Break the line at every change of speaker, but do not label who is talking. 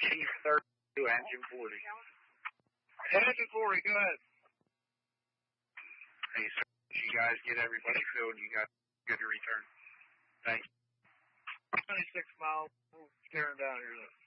Chief 32, Engine 40.
Engine 40, go ahead.
Hey, sir, did you guys get everybody filled? You got good to return. Thanks.
26 miles. We're staring down here.